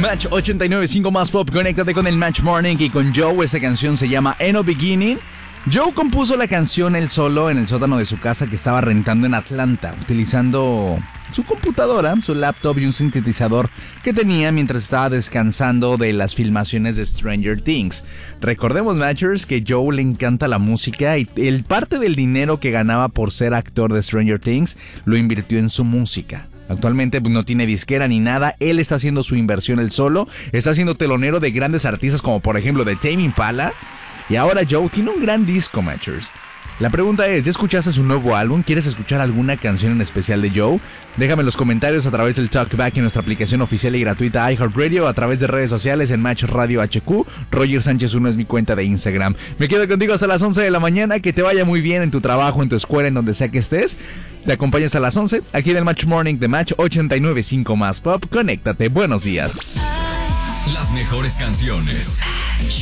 Match 89.5 más pop, conéctate con el Match Morning y con Joe. Esta canción se llama Ain't No Beginning. Joe compuso la canción él solo en el sótano de su casa que estaba rentando en Atlanta, utilizando su computadora, su laptop y un sintetizador que tenía mientras estaba descansando de las filmaciones de Stranger Things. Recordemos, Matchers, que Joe le encanta la música y el parte del dinero que ganaba por ser actor de Stranger Things lo invirtió en su música. Actualmente no tiene disquera ni nada, él está haciendo su inversión él solo, está siendo telonero de grandes artistas como por ejemplo de Tame Impala. Y ahora Joe tiene un gran disco, Matchers. La pregunta es, ¿ya escuchaste su nuevo álbum? ¿Quieres escuchar alguna canción en especial de Joe? Déjame en los comentarios a través del Talkback en nuestra aplicación oficial y gratuita iHeartRadio, a través de redes sociales en Match Radio HQ. Roger Sánchez 1 es mi cuenta de Instagram. Me quedo contigo hasta las 11 de la mañana. Que te vaya muy bien en tu trabajo, en tu escuela, en donde sea que estés. Te acompaño hasta las 11 aquí en el Match Morning de Match 89.5 más pop. Conéctate. Buenos días. Las mejores canciones.